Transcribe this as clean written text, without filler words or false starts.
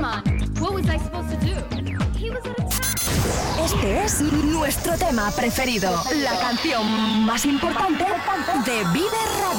on. What was I supposed to do? He was out of town. Este es nuestro tema preferido, la canción más importante de Vive Radio.